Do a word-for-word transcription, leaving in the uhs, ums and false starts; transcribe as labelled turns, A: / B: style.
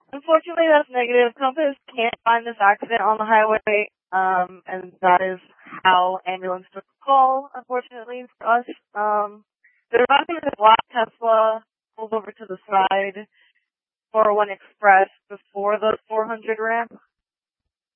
A: Unfortunately, that's negative. Compass can't find this accident on the highway, um, and that is how ambulance took the call, unfortunately for us. Um, they're driving this black Tesla, pulled over to the side, four oh one Express before the four hundred ramp.